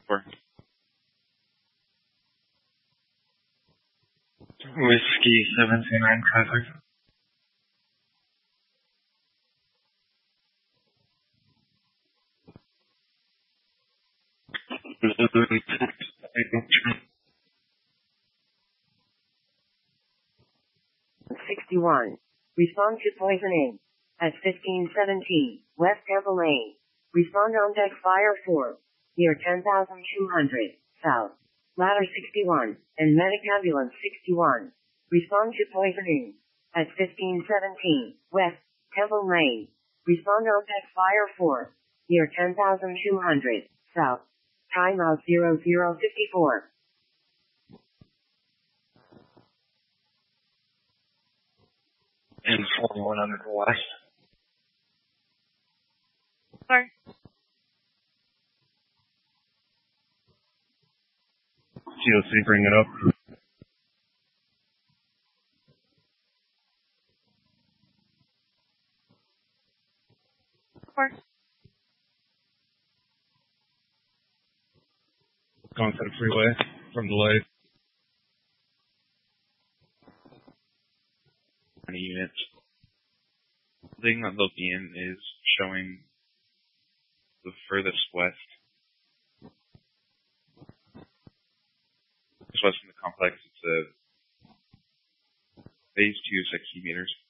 4. Whiskey 79 traffic. Respond to poisoning. At 1517, West Temple Lane. Respond on deck fire 4. Near 10,200, south. Ladder 61, and medic ambulance 61. Respond to poisoning. At 1517, West Temple Lane. Respond on deck fire 4. Near 10,200, south. Timeout 0054. And 4100 west. Sorry. COC, bring it up. Of course. Going to the freeway from the light. 20 units. The thing that they'll be in is showing the furthest west. West from the complex, it's a phase 2, 60 meters.